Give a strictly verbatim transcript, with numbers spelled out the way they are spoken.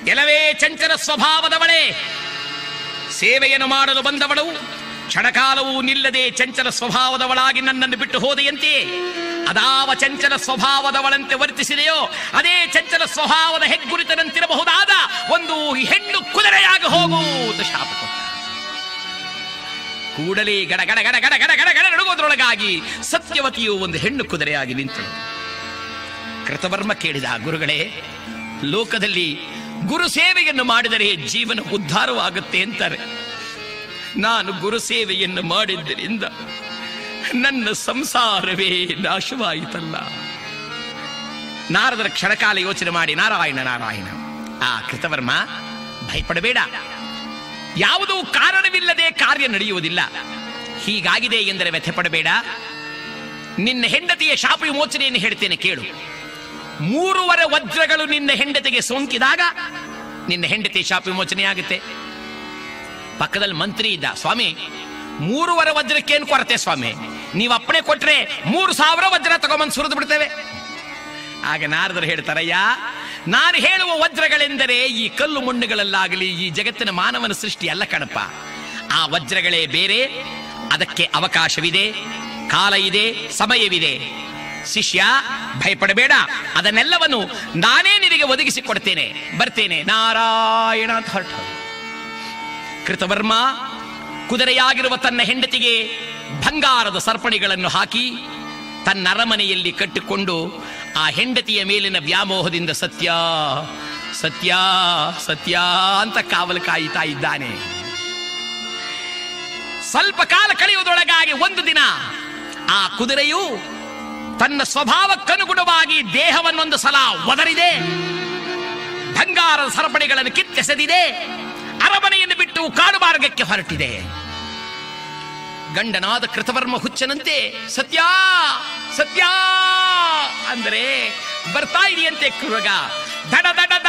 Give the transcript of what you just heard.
ಕೆಲವೇ ಚಂಚಲ ಸ್ವಭಾವದವಳೇ, ಸೇವೆಯನ್ನು ಮಾಡಲು ಬಂದವಳು ಕ್ಷಣಕಾಲವೂ ನಿಲ್ಲದೆ ಚಂಚಲ ಸ್ವಭಾವದವಳಾಗಿ ನನ್ನನ್ನು ಬಿಟ್ಟು ಹೋದೆಯಂತೆ. ಅದಾವ ಚಂಚಲ ಸ್ವಭಾವದವಳಂತೆ ವರ್ತಿಸಿದೆಯೋ ಅದೇ ಚಂಚಲ ಸ್ವಭಾವದ ಹೆಗ್ಗುರಿತನಂತಿರಬಹುದಾದ ಒಂದು ಹೆಣ್ಣು ಕುದುರೆಯಾಗಿ ಹೋಗು ಅಂತ ಶಾಪ ಕೊಟ್ಟ. ಕೂಡಲೇ ಗಡ ಗಡ ಗಡ ಗಡ ಗಡ ಗಡ ಗಡ ನಡುಗೋದ್ರೊಳಗಾಗಿ ಸತ್ಯವತಿಯು ಒಂದು ಹೆಣ್ಣು ಕುದುರೆಯಾಗಿ ನಿಂತಳು. ಕೃತವರ್ಮ ಕೇಳಿದ, ಗುರುಗಳೇ, ಲೋಕದಲ್ಲಿ ಗುರು ಸೇವೆಯನ್ನು ಮಾಡಿದರೆ ಜೀವನ ಉದ್ಧಾರವಾಗುತ್ತೆ ಅಂತಾರೆ. ನಾನು ಗುರು ಸೇವೆಯನ್ನು ಮಾಡಿದ್ದರಿಂದ ನನ್ನ ಸಂಸಾರವೇ ನಾಶವಾಯಿತಲ್ಲ. ನಾರದರ ಕ್ಷಣಕಾಲ ಯೋಚನೆ ಮಾಡಿ, ನಾರಾಯಣ ನಾರಾಯಣ. ಆ ಕೃತವರ್ಮ, ಭಯಪಡಬೇಡ, ಯಾವುದೂ ಕಾರಣವಿಲ್ಲದೆ ಕಾರ್ಯ ನಡೆಯುವುದಿಲ್ಲ. ಹೀಗಾಗಿದೆ ಎಂದರೆ ವ್ಯಥೆ ಪಡಬೇಡ. ನಿನ್ನ ಹೆಂಡತಿಯ ಶಾಪ ವಿಮೋಚನೆಯನ್ನು ಹೇಳ್ತೇನೆ ಕೇಳು. ಮೂರುವರೆ ವಜ್ರಗಳು ನಿನ್ನ ಹೆಂಡತಿಗೆ ಸೋಂಕಿದಾಗ ನಿನ್ನ ಹೆಂಡತಿ ಶಾಪ ವಿಮೋಚನೆ ಆಗುತ್ತೆ. ಪಕ್ಕದಲ್ಲಿ ಮಂತ್ರಿ ಇದ್ದ, ಸ್ವಾಮಿ ಮೂರುವರೆ ವಜ್ರಕ್ಕೇನು ಕೊರತೆ ಸ್ವಾಮಿ, ನೀವು ಅಪ್ಪಣೆ ಕೊಟ್ರೆ ಮೂರು ಸಾವಿರ ವಜ್ರ ತಗೊಂಬಂದು ಸುರಿದು ಬಿಡ್ತೇವೆ. ಆಗ ನಾರದರು ಹೇಳ್ತಾರಯ್ಯ, ನಾನು ಹೇಳುವ ವಜ್ರಗಳೆಂದರೆ ಈ ಕಲ್ಲು ಮಣ್ಣುಗಳಲ್ಲಾಗಲಿ ಈ ಜಗತ್ತಿನ ಮಾನವನ ಸೃಷ್ಟಿ ಅಲ್ಲ ಕಣಪ್ಪ. ಆ ವಜ್ರಗಳೇ ಬೇರೆ, ಅದಕ್ಕೆ ಅವಕಾಶವಿದೆ, ಕಾಲ ಇದೆ, ಸಮಯವಿದೆ. ಶಿಷ್ಯ, ಭಯಪಡಬೇಡ, ಅದನ್ನೆಲ್ಲವನ್ನು ನಾನೇ ನಿನಗೆ ಒದಗಿಸಿ ಕೊಡ್ತೇನೆ, ಬರ್ತೇನೆ, ನಾರಾಯಣ ಅಂತ ಹೊರಟ. ಕೃತವರ್ಮ ಕುದುರೆಯಾಗಿರುವ ತನ್ನ ಹೆಂಡತಿಗೆ ಬಂಗಾರದ ಸರ್ಪಣಿಗಳನ್ನು ಹಾಕಿ ತನ್ನ ಅರಮನೆಯಲ್ಲಿ ಕಟ್ಟಿಕೊಂಡು ಆ ಹೆಂಡತಿಯ ಮೇಲಿನ ವ್ಯಾಮೋಹದಿಂದ ಸತ್ಯ ಸತ್ಯ ಸತ್ಯ ಅಂತ ಕಾವಲು ಕಾಯುತ್ತಾ ಇದ್ದಾನೆ. ಸ್ವಲ್ಪ ಕಾಲ ಕಳೆಯುವುದರೊಳಗಾಗಿ ಒಂದು ದಿನ ಆ ಕುದುರೆಯು ತನ್ನ ಸ್ವಭಾವಕ್ಕನುಗುಣವಾಗಿ ದೇಹವನ್ನೊಂದು ಸಲ ಒದರಿದೆ, ಬಂಗಾರದ ಸರಪಣಿಗಳನ್ನು ಕಿತ್ತೆಸೆದಿದೆ, ಅರಮನೆಯನ್ನು ಬಿಟ್ಟು ಕಾಡು ಮಾರ್ಗಕ್ಕೆ ಹೊರಟಿದೆ. ಗಂಡನಾದ ಕೃತವರ್ಮ ಹುಚ್ಚನಂತೆ ಸತ್ಯ ಸತ್ಯ ಅಂದರೆ ಬರ್ತಾ ಇದೆಯಂತೆ. ಕೃಗ ದಡ ದಡ